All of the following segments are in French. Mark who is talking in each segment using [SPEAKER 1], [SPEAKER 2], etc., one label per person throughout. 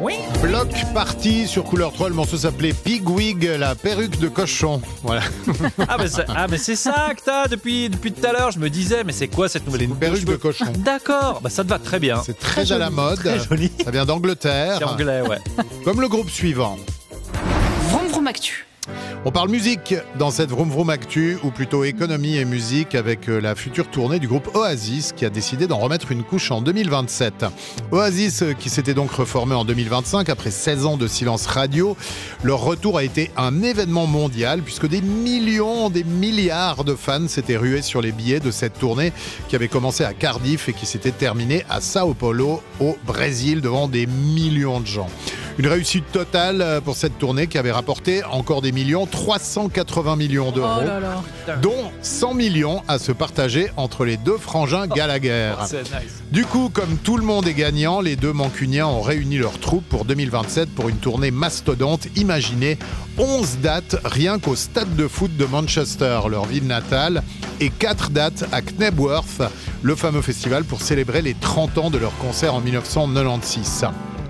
[SPEAKER 1] Oui.
[SPEAKER 2] Bloc party sur Couleur 3, le morceau s'appelait Pigwig, la perruque de cochon. Voilà.
[SPEAKER 1] Mais c'est ça que t'as depuis tout à l'heure. Je me disais, mais c'est quoi cette nouvelle
[SPEAKER 2] C'est une
[SPEAKER 1] coupe
[SPEAKER 2] perruque de
[SPEAKER 1] cheveux
[SPEAKER 2] cochon.
[SPEAKER 1] D'accord, ça te va très bien.
[SPEAKER 2] C'est très à la mode.
[SPEAKER 1] Très joli.
[SPEAKER 2] Ça vient d'Angleterre.
[SPEAKER 1] C'est anglais, ouais.
[SPEAKER 2] Comme le groupe suivant.
[SPEAKER 3] Vroom Vroom Actu.
[SPEAKER 2] On parle musique dans cette Vroom Vroom Actu, ou plutôt économie et musique, avec la future tournée du groupe Oasis qui a décidé d'en remettre une couche en 2027. Oasis qui s'était donc reformé en 2025 après 16 ans de silence radio. Leur retour a été un événement mondial puisque des millions, des milliards de fans s'étaient rués sur les billets de cette tournée qui avait commencé à Cardiff et qui s'était terminée à Sao Paulo au Brésil devant des millions de gens. Une réussite totale pour cette tournée qui avait rapporté encore des millions, 380 millions d'euros, dont 100 millions à se partager entre les deux frangins Gallagher.
[SPEAKER 1] C'est nice.
[SPEAKER 2] Du coup, comme tout le monde est gagnant, les deux mancuniens ont réuni leurs troupes pour 2027 pour une tournée mastodonte. Imaginez 11 dates rien qu'au stade de foot de Manchester, leur ville natale, et 4 dates à Knebworth, le fameux festival pour célébrer les 30 ans de leur concert en 1996.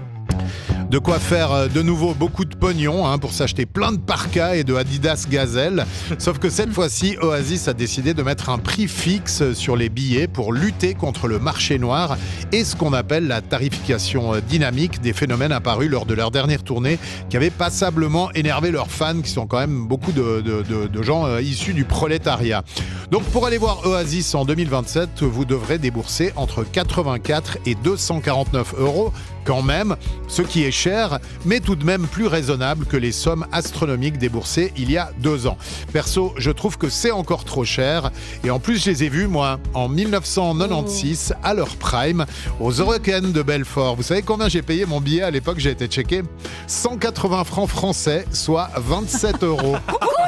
[SPEAKER 2] De quoi faire de nouveau beaucoup de pognon pour s'acheter plein de parkas et de Adidas Gazelle. Sauf que cette fois-ci, Oasis a décidé de mettre un prix fixe sur les billets pour lutter contre le marché noir et ce qu'on appelle la tarification dynamique, des phénomènes apparus lors de leur dernière tournée qui avaient passablement énervé leurs fans, qui sont quand même beaucoup de gens issus du prolétariat. Donc pour aller voir Oasis en 2027, vous devrez débourser entre 84 et 249 euros quand même, ce qui est cher, mais tout de même plus raisonnable que les sommes astronomiques déboursées il y a 2 ans. Perso, je trouve que c'est encore trop cher. Et en plus, je les ai vus, moi, en 1996, à leur prime, aux Eurocaines de Belfort. Vous savez combien j'ai payé mon billet à l'époque? J'ai été checké 180 francs français, soit 27 euros.